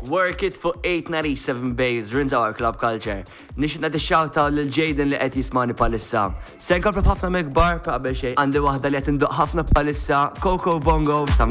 Work It fuq 897 Bays, Rinzaw Club Culture. Nixna t-shouta l-Jaden li qed jismani palissa. Sen komplu ħafna mikbar, qabel xej. Għandi waħda li qed induq ħafna palissa, Coco Bongo ta'